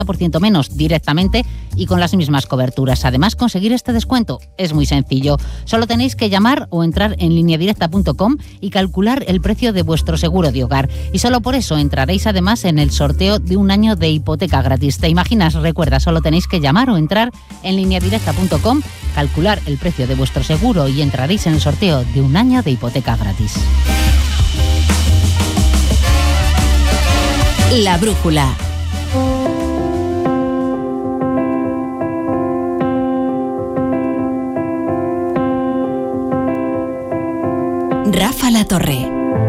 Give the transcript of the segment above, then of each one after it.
menos directamente y con las mismas coberturas. Además, conseguir este descuento es muy sencillo. Solo tenéis que llamar o entrar en lineadirecta.com y calcular el precio de vuestro seguro de hogar. Y solo por eso entraréis además en el sorteo de un año de hipoteca gratis. ¿Te imaginas? Recuerda, solo tenéis que llamar o entrar en lineadirecta.com, calcular el precio de vuestro seguro y entraréis en el sorteo de un año de hipoteca gratis. La brújula. Rafa La Torre.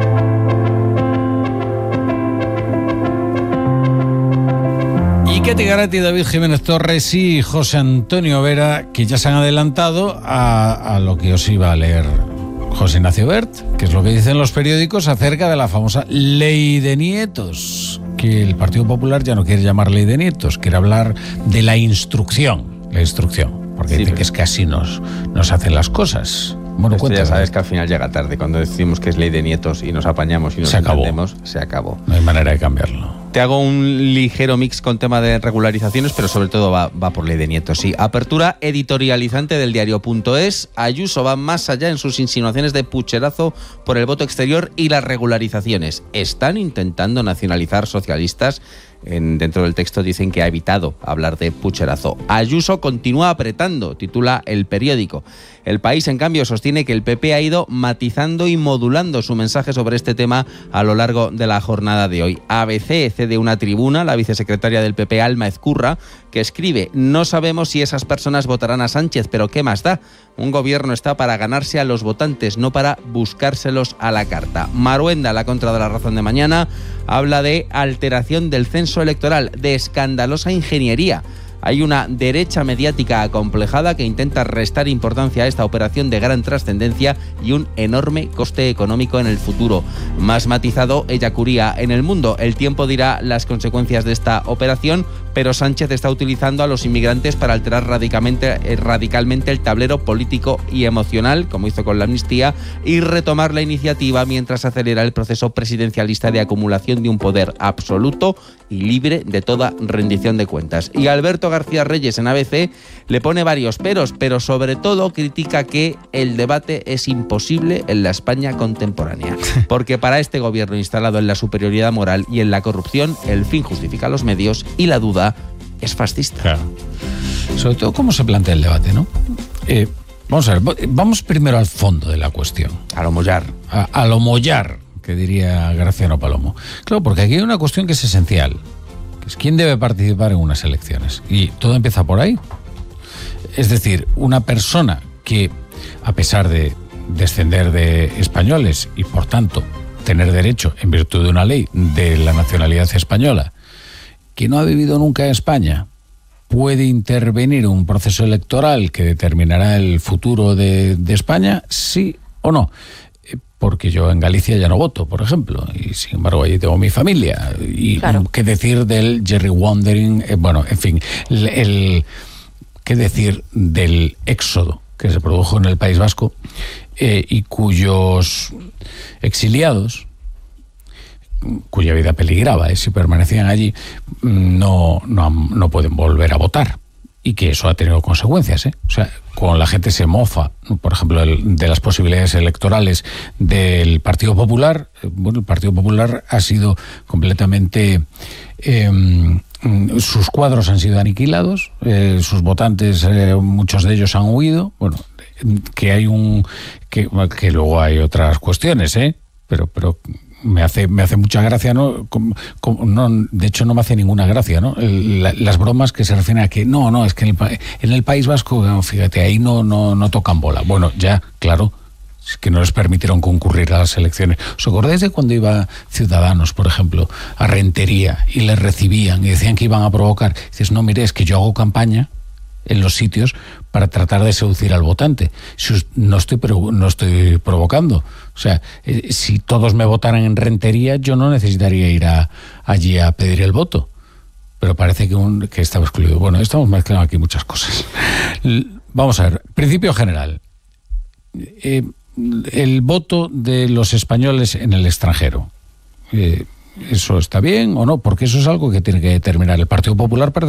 Y Ketty Garratti, David Jiménez Torres y José Antonio Vera, que ya se han adelantado a lo que os iba a leer José Ignacio Bert, que es lo que dicen los periódicos acerca de la famosa ley de nietos, que el Partido Popular ya no quiere llamar ley de nietos, quiere hablar de la instrucción, porque dice que es que así nos hacen las cosas. Bueno, ya sabes que al final llega tarde. Cuando decimos que es ley de nietos y nos apañamos y nos entendemos, se acabó. No hay manera de cambiarlo. Te hago un ligero mix con tema de regularizaciones, pero sobre todo va por ley de nietos. Sí, apertura editorializante del diario.es. Ayuso va más allá en sus insinuaciones de pucherazo por el voto exterior y las regularizaciones. Están intentando nacionalizar socialistas. Dentro del texto dicen que ha evitado hablar de pucherazo. Ayuso continúa apretando, titula el periódico. El País, en cambio, sostiene que el PP ha ido matizando y modulando su mensaje sobre este tema a lo largo de la jornada de hoy. ABC cede una tribuna, la vicesecretaria del PP, Alma Ezcurra, que escribe: no sabemos si esas personas votarán a Sánchez, pero ¿qué más da? Un gobierno está para ganarse a los votantes, no para buscárselos a la carta. Maruenda, la contra de La Razón de mañana, habla de alteración del censo electoral, de escandalosa ingeniería. Hay una derecha mediática acomplejada que intenta restar importancia a esta operación de gran trascendencia y un enorme coste económico en el futuro. Más matizado, Ellacuría en El Mundo. El tiempo dirá las consecuencias de esta operación, pero Sánchez está utilizando a los inmigrantes para alterar radicalmente el tablero político y emocional, como hizo con la amnistía, y retomar la iniciativa mientras acelera el proceso presidencialista de acumulación de un poder absoluto y libre de toda rendición de cuentas. Y Alberto García Reyes en ABC le pone varios peros, pero sobre todo critica que el debate es imposible en la España contemporánea, porque para este gobierno instalado en la superioridad moral y en la corrupción, el fin justifica los medios y la duda es fascista. Claro. Sobre todo cómo se plantea el debate, ¿no? Vamos a ver, vamos primero al fondo de la cuestión. A lo mollar. A lo mollar, que diría Graciano Palomo. Claro, porque aquí hay una cuestión que es esencial, que es quién debe participar en unas elecciones. Y todo empieza por ahí. Es decir, una persona que, a pesar de descender de españoles y, por tanto, tener derecho, en virtud de una ley, de la nacionalidad española, que no ha vivido nunca en España, puede intervenir en un proceso electoral que determinará el futuro de España, sí o no. Porque yo en Galicia ya no voto, por ejemplo, y sin embargo allí tengo mi familia. Y claro, qué decir del gerrymandering, en fin, qué decir del éxodo que se produjo en el País Vasco y cuyos exiliados, cuya vida peligraba si permanecían allí, no pueden volver a votar. Y que eso ha tenido consecuencias, O sea, cuando la gente se mofa, por ejemplo, de las posibilidades electorales del Partido Popular, el Partido Popular ha sido completamente... sus cuadros han sido aniquilados, sus votantes, muchos de ellos han huido. Bueno, que hay que luego hay otras cuestiones, pero me hace mucha gracia, ¿no? De hecho, no me hace ninguna gracia, ¿no? Las bromas que se refieren a que no, es que en el País Vasco, fíjate, ahí no tocan bola. Bueno, ya, claro, es que no les permitieron concurrir a las elecciones. ¿Os acordáis de cuando iba Ciudadanos, por ejemplo, a Rentería y les recibían y decían que iban a provocar? Dices, no, mire, es que yo hago campaña en los sitios para tratar de seducir al votante. No estoy provocando. O sea, si todos me votaran en Rentería, yo no necesitaría ir allí a pedir el voto. Pero parece que estaba excluido. Bueno, estamos mezclando aquí muchas cosas. Vamos a ver, principio general. El voto de los españoles en el extranjero. ¿Eso está bien o no? Porque eso es algo que tiene que determinar el Partido Popular.